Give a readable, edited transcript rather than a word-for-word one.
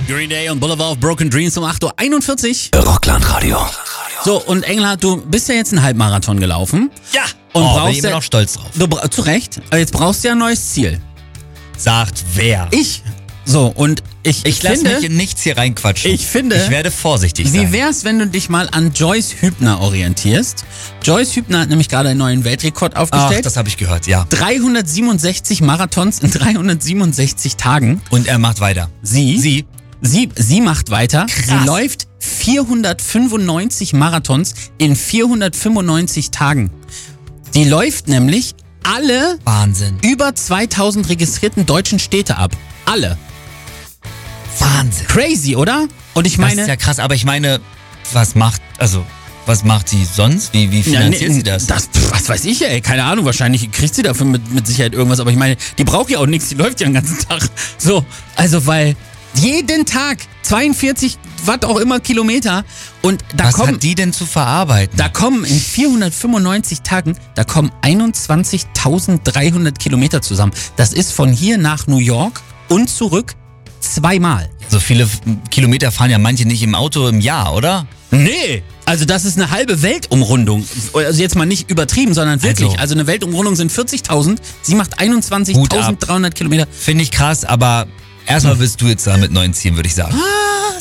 Green Day und Boulevard of Broken Dreams um 8.41 Uhr. Rockland-Radio. So, und Engler, du bist ja jetzt einen Halbmarathon gelaufen. Ja. Und bin brauchst ich immer ja, noch stolz drauf. zu Recht, aber jetzt brauchst du ja ein neues Ziel. Sagt wer? Ich. So, und ich lasse finde, mich in nichts hier reinquatschen. Ich finde, ich werde vorsichtig sein. Wie wär's, wenn du dich mal an Joyce Hübner orientierst? Joyce Hübner hat nämlich gerade einen neuen Weltrekord aufgestellt. Ach, das habe ich gehört, ja. 367 Marathons in 367 Tagen. Und er macht weiter. Sie macht weiter. Krass. Sie läuft 495 Marathons in 495 Tagen. Die läuft nämlich alle Wahnsinn. über 2000 registrierten deutschen Städte ab. Alle. Wahnsinn. Crazy, oder? Und ich meine, das ist ja krass, aber ich meine, was macht sie sonst? Wie finanziert sie das? Was weiß ich, ey, keine Ahnung, wahrscheinlich kriegt sie dafür mit Sicherheit irgendwas, aber ich meine, die braucht ja auch nichts, die läuft ja den ganzen Tag. So, also weil jeden Tag 42, was auch immer Kilometer und da was hat die denn zu verarbeiten? Da kommen in 495 Tagen, da kommen 21.300 Kilometer zusammen. Das ist von hier nach New York und zurück zweimal. So viele Kilometer fahren ja manche nicht im Auto im Jahr, oder? Nee, also das ist eine halbe Weltumrundung. Also jetzt mal nicht übertrieben, sondern wirklich. Also eine Weltumrundung sind 40.000, sie macht 21.300 Kilometer. Finde ich krass, aber erstmal bist du jetzt da mit neuen Zielen, würde ich sagen.